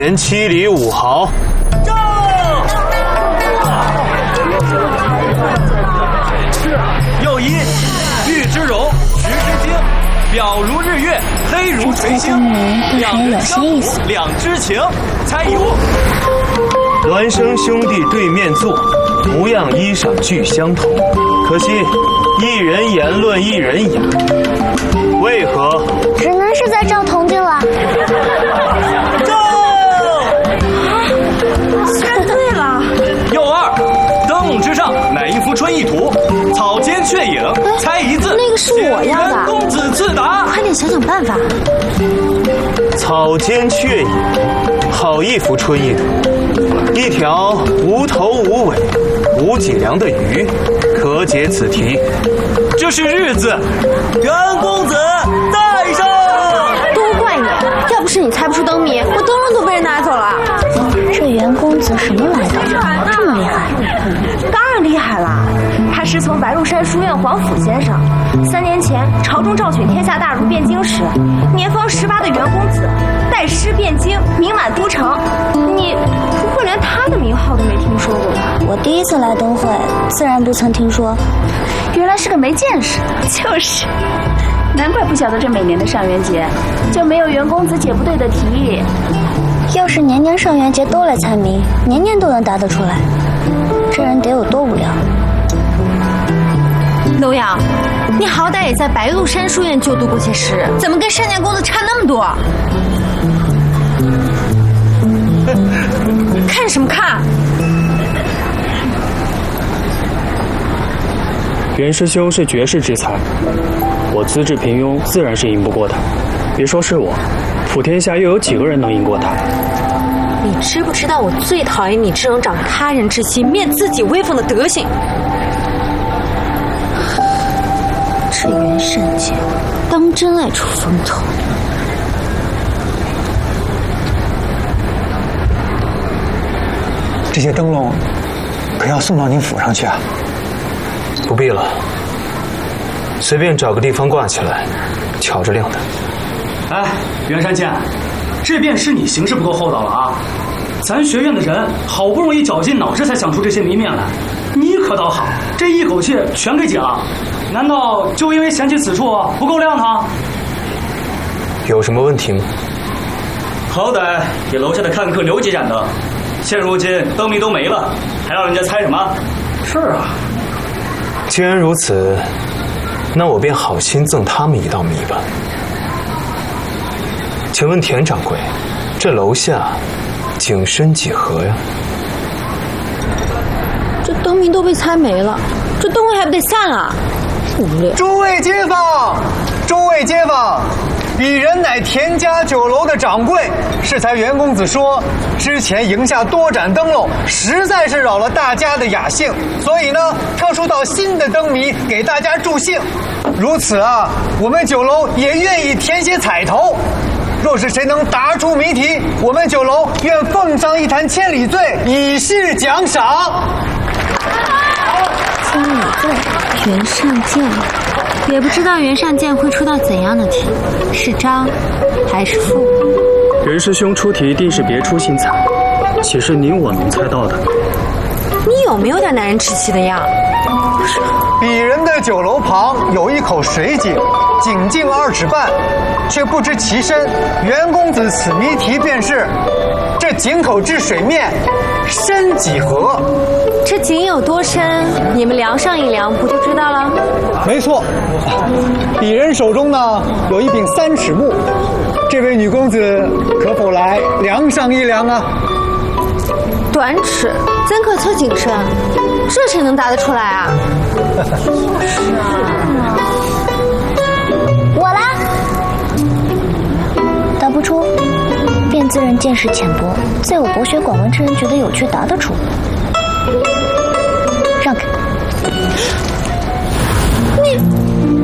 前7里5毫。 正。又一，玉之容，石之精，表如日月，黑如垂星，两人相辅，两知情。猜一物。 孪生兄弟对面坐，模样衣裳俱相同，可惜一人言论一人雅，为何？ 只能是在赵同定了。 正。 猜对了。 又二，灯笼之上乃一幅春意图，草间雀影，猜一字。 那个是我要的。 元公子赐答。 快点想想办法。 草间雀影，好一幅春意图。一条无头无尾、无脊梁的鱼，可解此题。这是日字， 元公子带上。 都怪你，要不是你猜不出灯谜，我灯笼都被人拿走了。这袁公子什么来头？这么厉害？当然厉害了，他师从白鹿山书院皇甫先生。3年前，朝中召选天下大儒辩经时，年方18的袁公子带诗辩经，名满都城。你不会连他的名号都没听说过吧？ 我第一次来灯会，自然不曾听说。 原来是个没见识。就是，难怪不晓得这每年的上元节就没有袁公子解不对的题。 要是年年上元节都来猜谜，年年都能答得出来，这人得有多无聊？ 楼阳，你好歹也在白鹿山书院就读过些诗，怎么跟单家公子差那么多？看什么看？ 袁师兄是绝世之才，我资质平庸，自然是赢不过他。别说是我，普天下又有几个人能赢过他？ 你知不知道我最讨厌你这种长他人志气、灭自己威风的德行？这袁善剑当真爱出风头。 这些灯笼可要送到您府上去啊？ 不必了，随便找个地方挂起来，瞧着亮的。 哎，袁山剑，这便是你行事不够厚道了啊！咱学院的人好不容易绞尽脑汁才想出这些谜面来，你可倒好，这一口气全给解了。难道就因为嫌弃此处不够亮堂？ 有什么问题吗？ 好歹给楼下的看客留几盏灯，现如今灯谜都没了，还让人家猜什么？是啊。 既然如此，那我便好心赠他们一道谜吧。请问田掌柜，这楼下井深几何呀？ 这灯谜都被猜没了，这灯会还不得散了？无聊。 诸位街坊，诸位街坊，鄙人乃田家酒楼的掌柜，适才袁公子说，之前营下多盏灯笼，实在是扰了大家的雅兴，所以呢，特出道新的灯谜给大家助兴。如此啊，我们酒楼也愿意填些彩头。若是谁能答出谜题，我们酒楼愿奉上一坛千里醉，以示奖赏。 千里醉，袁善剑，也不知道袁善剑会出道怎样的题，是张还是富？ 袁师兄出题定是别出心裁，岂是你我能猜到的？ 你有没有点男人志气的样？ 鄙人的酒楼旁有一口水井，井径2尺半，却不知其深。袁公子此谜题便是：这井口之水面深几何？ 这井有多深，你们量上一量不就知道了？ 没错，鄙人手中呢有一柄3尺木，这位女公子可否来量上一量啊？ 短尺怎可测井深？这谁能答得出来啊？就是啊。 我来。答不出，便自认见识浅薄，自有博学广闻之人觉得有趣，答得出。让开。